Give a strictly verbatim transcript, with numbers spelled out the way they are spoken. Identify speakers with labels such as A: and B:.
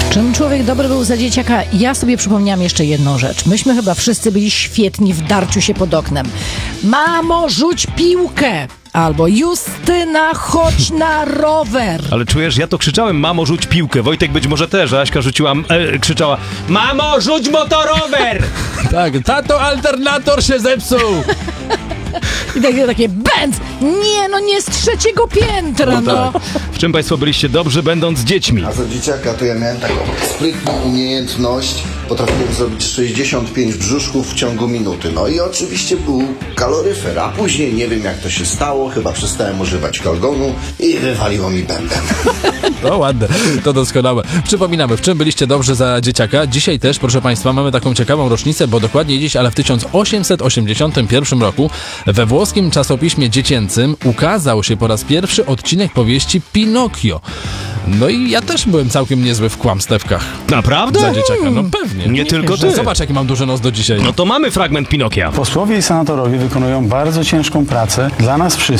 A: Czym człowiek dobry był za dzieciaka? Ja sobie przypomniałam jeszcze jedną rzecz. Myśmy chyba wszyscy byli świetni w darciu się pod oknem. Mamo, rzuć piłkę! Albo Justyna, chodź na rower!
B: Ale czujesz, ja to krzyczałem, mamo, rzuć piłkę. Wojtek być może też, a Aśka rzuciła, e, krzyczała, mamo, rzuć motorower!
C: Tak, tato, alternator się zepsuł!
A: I takie, takie bęc! Nie, no nie z trzeciego piętra, no!
B: No tak. W czym państwo byliście dobrzy, będąc dziećmi?
D: A za dzieciaka to ja miałem taką sprytną umiejętność. Potrafiłem zrobić sześćdziesiąt pięć brzuszków w ciągu minuty. No i oczywiście był kaloryfer, a później nie wiem jak to się stało, chyba przestałem używać kalgonu i wywaliło mi bęben.
C: No ładne, to doskonałe. Przypominamy, w czym byliście dobrzy za dzieciaka. Dzisiaj też, proszę państwa, mamy taką ciekawą rocznicę, bo dokładnie dziś, ale w tysiąc osiemset osiemdziesiątym pierwszym roku we włoskim czasopiśmie dziecięcym ukazał się po raz pierwszy odcinek powieści Pinokio. No i ja też byłem całkiem niezły w kłamstewkach
B: Naprawdę?
C: za dzieciaka. No pewnie.
B: Nie tylko ty.
C: Zobacz, jaki mam duży nos do dzisiaj.
B: No to mamy fragment Pinokia.
E: Posłowie i senatorowie wykonują bardzo ciężką pracę dla nas wszystkich.